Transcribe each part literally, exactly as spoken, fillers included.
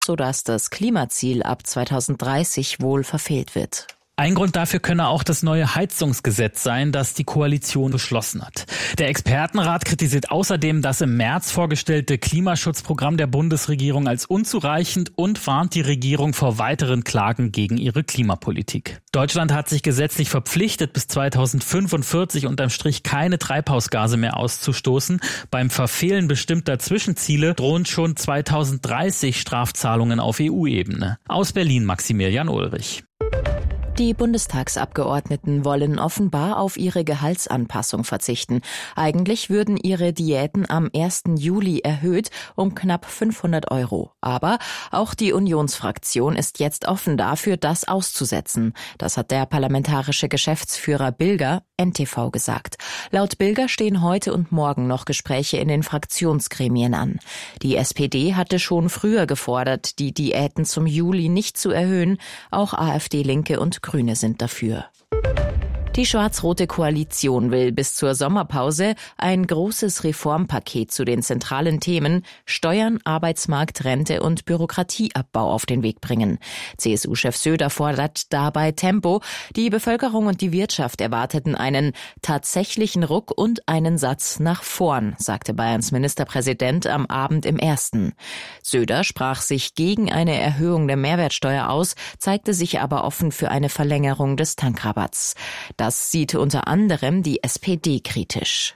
sodass das Klimaziel ab zweitausenddreißig wohl verfehlt wird. Ein Grund dafür könne auch das neue Heizungsgesetz sein, das die Koalition beschlossen hat. Der Expertenrat kritisiert außerdem das im März vorgestellte Klimaschutzprogramm der Bundesregierung als unzureichend und warnt die Regierung vor weiteren Klagen gegen ihre Klimapolitik. Deutschland hat sich gesetzlich verpflichtet, bis zweitausendfünfundvierzig unterm Strich keine Treibhausgase mehr auszustoßen. Beim Verfehlen bestimmter Zwischenziele drohen schon zweitausenddreißig Strafzahlungen auf E U-Ebene. Aus Berlin Maximilian Ulrich. Die Bundestagsabgeordneten wollen offenbar auf ihre Gehaltsanpassung verzichten. Eigentlich würden ihre Diäten am ersten Juli erhöht um knapp fünfhundert Euro. Aber auch die Unionsfraktion ist jetzt offen dafür, das auszusetzen. Das hat der parlamentarische Geschäftsführer Bilger N T V gesagt. Laut Bilger stehen heute und morgen noch Gespräche in den Fraktionsgremien an. Die S P D hatte schon früher gefordert, die Diäten zum Juli nicht zu erhöhen. Auch AfD, Linke und Grüne sind dafür. Die schwarz-rote Koalition will bis zur Sommerpause ein großes Reformpaket zu den zentralen Themen Steuern, Arbeitsmarkt, Rente und Bürokratieabbau auf den Weg bringen. C S U-Chef Söder fordert dabei Tempo. Die Bevölkerung und die Wirtschaft erwarteten einen tatsächlichen Ruck und einen Satz nach vorn, sagte Bayerns Ministerpräsident am Abend im Ersten. Söder sprach sich gegen eine Erhöhung der Mehrwertsteuer aus, zeigte sich aber offen für eine Verlängerung des Tankrabatts. Das sieht unter anderem die S P D kritisch.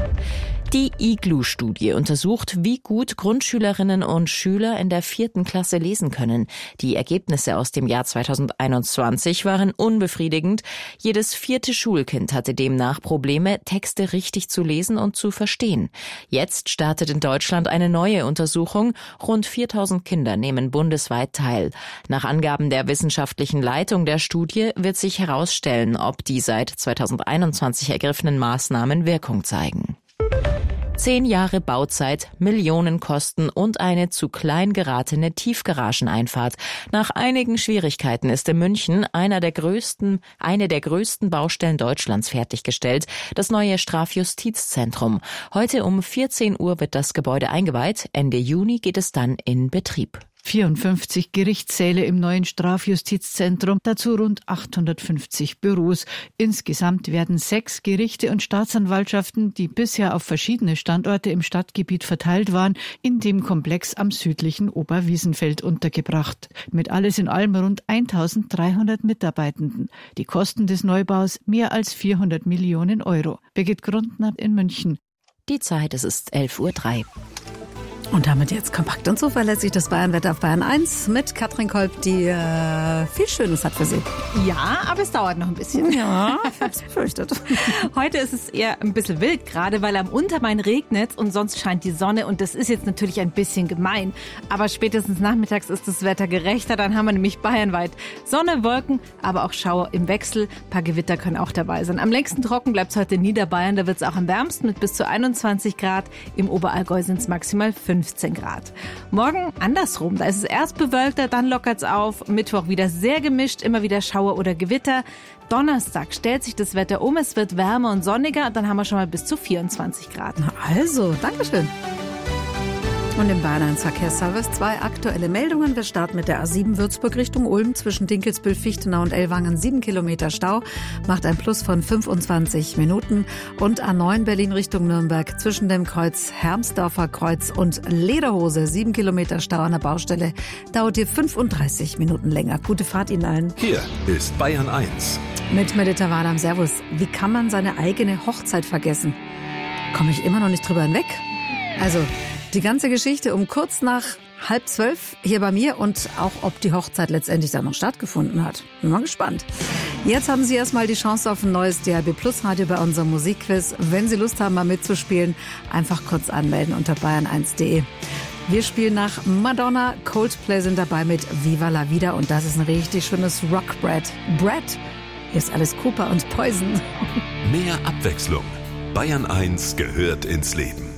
Die I G L U-Studie untersucht, wie gut Grundschülerinnen und Schüler in der vierten Klasse lesen können. Die Ergebnisse aus dem Jahr zweitausendeinundzwanzig waren unbefriedigend. Jedes vierte Schulkind hatte demnach Probleme, Texte richtig zu lesen und zu verstehen. Jetzt startet in Deutschland eine neue Untersuchung. Rund viertausend Kinder nehmen bundesweit teil. Nach Angaben der wissenschaftlichen Leitung der Studie wird sich herausstellen, ob die seit zweitausendeinundzwanzig ergriffenen Maßnahmen Wirkung zeigen. Zehn Jahre Bauzeit, Millionenkosten und eine zu klein geratene Tiefgarageneinfahrt. Nach einigen Schwierigkeiten ist in München einer der größten, eine der größten Baustellen Deutschlands fertiggestellt, das neue Strafjustizzentrum. Heute um vierzehn Uhr wird das Gebäude eingeweiht. Ende Juni geht es dann in Betrieb. vierundfünfzig Gerichtssäle im neuen Strafjustizzentrum, dazu rund achthundertfünfzig Büros. Insgesamt werden sechs Gerichte und Staatsanwaltschaften, die bisher auf verschiedene Standorte im Stadtgebiet verteilt waren, in dem Komplex am südlichen Oberwiesenfeld untergebracht. Mit alles in allem rund eintausenddreihundert Mitarbeitenden. Die Kosten des Neubaus mehr als vierhundert Millionen Euro. Birgit Grundner in München. Die Zeit, es ist elf Uhr drei. Und damit jetzt kompakt und zuverlässig das Bayernwetter auf Bayern eins mit Katrin Kolb, die äh, viel Schönes hat für Sie. Ja, aber es dauert noch ein bisschen. Ja, ich hab's befürchtet. Heute ist es eher ein bisschen wild, gerade weil am Untermain regnet und sonst scheint die Sonne. Und das ist jetzt natürlich ein bisschen gemein. Aber spätestens nachmittags ist das Wetter gerechter. Dann haben wir nämlich bayernweit Sonne, Wolken, aber auch Schauer im Wechsel. Ein paar Gewitter können auch dabei sein. Am längsten trocken bleibt es heute in Niederbayern. Da wird es auch am wärmsten mit bis zu einundzwanzig Grad. Im Oberallgäu sind es maximal fünfzehn Grad. Morgen andersrum. Da ist es erst bewölkter, dann lockert es auf. Mittwoch wieder sehr gemischt, immer wieder Schauer oder Gewitter. Donnerstag stellt sich das Wetter um. Es wird wärmer und sonniger. Dann haben wir schon mal bis zu vierundzwanzig Grad. Na also, Dankeschön. Und im Bayern eins Verkehrsservice zwei aktuelle Meldungen. Wir starten mit der A sieben Würzburg Richtung Ulm zwischen Dinkelsbühl, Fichtenau und Ellwangen. sieben Kilometer Stau, macht ein Plus von fünfundzwanzig Minuten. Und A neun Berlin Richtung Nürnberg zwischen dem Kreuz Hermsdorfer Kreuz und Lederhose. sieben Kilometer Stau an der Baustelle, dauert hier fünfunddreißig Minuten länger. Gute Fahrt Ihnen allen. Hier ist Bayern eins. Mit Medita Wadam, Servus. Wie kann man seine eigene Hochzeit vergessen? Komme ich immer noch nicht drüber hinweg. Also die ganze Geschichte um kurz nach halb zwölf hier bei mir und auch, ob die Hochzeit letztendlich dann noch stattgefunden hat. Bin mal gespannt. Jetzt haben Sie erstmal die Chance auf ein neues D A B Plus Radio bei unserem Musikquiz. Wenn Sie Lust haben, mal mitzuspielen, einfach kurz anmelden unter bayern eins punkt de. Wir spielen nach Madonna, Coldplay sind dabei mit Viva la Vida und das ist ein richtig schönes Rockbrett. Brett, hier ist alles Cooper und Poison. Mehr Abwechslung. Bayern eins gehört ins Leben.